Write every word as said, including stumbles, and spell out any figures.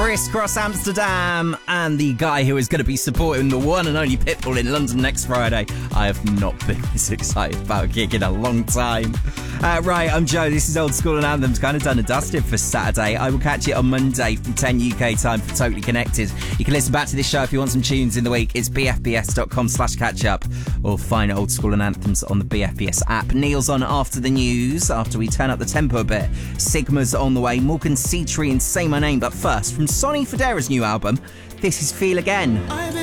Criss Cross Amsterdam and the guy who is going to be supporting the one and only Pitbull in London next Friday. I have not been this excited about a gig in a long time. Uh, right, I'm Joe. This is Old School and Anthems, kind of done and dusted for Saturday. I will catch you on Monday from ten U K time for Totally Connected. You can listen back to this show if you want some tunes in the week. It's bfbs.com slash catch up or find Old School and Anthems on the B F B S app. Neil's on after the news, after we turn up the tempo a bit. Sigma's on the way, Morgan Seatree and Say My Name. But first, from Sonny Fodera's new album, this is Feel Again.